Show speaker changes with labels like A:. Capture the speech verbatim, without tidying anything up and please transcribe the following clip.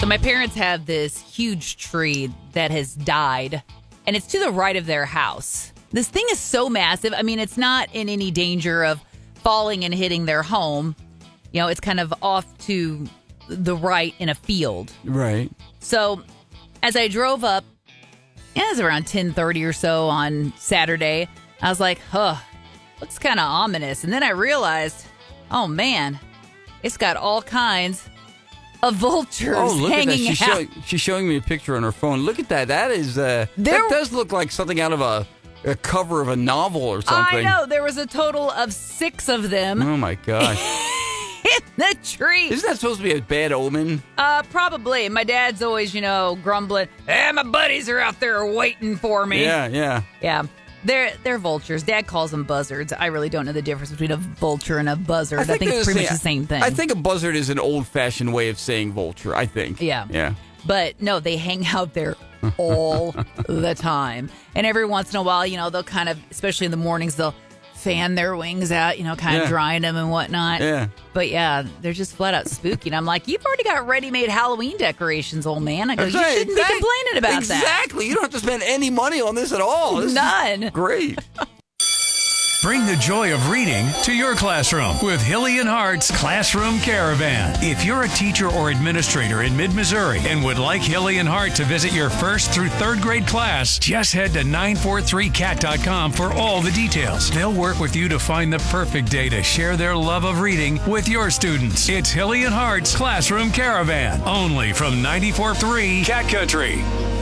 A: my parents have this huge tree that has died, and it's to the right of their house. This thing is so massive. I mean, it's not in any danger of falling and hitting their home. You know, it's kind of off to the right in a field.
B: Right.
A: So as I drove up, it was around ten thirty or so on Saturday, I was like, huh, looks kind of ominous. And then I realized, oh, man, it's got all kinds of vultures
B: oh, look
A: hanging
B: at that. She's
A: out.
B: showing, she's showing me a picture on her phone. Look at that. That is, uh,
A: There-
B: that does look like something out of a, a cover of a novel or something.
A: I know. There was a total of six of them
B: Oh, my gosh.
A: in the tree.
B: Isn't that supposed to be a bad omen?
A: Uh, probably. My dad's always, you know, grumbling, eh, my buddies are out there waiting for me.
B: Yeah, yeah.
A: Yeah. They're they're vultures. Dad calls them buzzards. I really don't know the difference between a vulture and a buzzard. I think,
B: they're
A: it's pretty much the same thing.
B: I think a buzzard is an old-fashioned way of saying vulture, I think.
A: Yeah.
B: Yeah.
A: But no, they hang out there all the time. And every once in a while, you know, they'll kind of, especially in the mornings, they'll fan their wings out, you know, kind
B: Yeah.
A: of drying them and whatnot.
B: Yeah.
A: But yeah, they're just flat out spooky. And I'm like, you've already got ready-made Halloween decorations, old man. I go,
B: That's
A: you
B: right.
A: shouldn't be
B: Exact-
A: complaining about that.
B: Exactly. You don't have to spend any money on this at all. This is
A: None.
B: great.
C: Bring the joy of reading to your classroom with Hilly and Hart's Classroom Caravan. If you're a teacher or administrator in mid-Missouri and would like Hilly and Hart to visit your first through third grade class, just head to nine four three cat dot com for all the details. They'll work with you to find the perfect day to share their love of reading with your students. It's Hilly and Hart's Classroom Caravan, only from ninety-four point three Cat Country.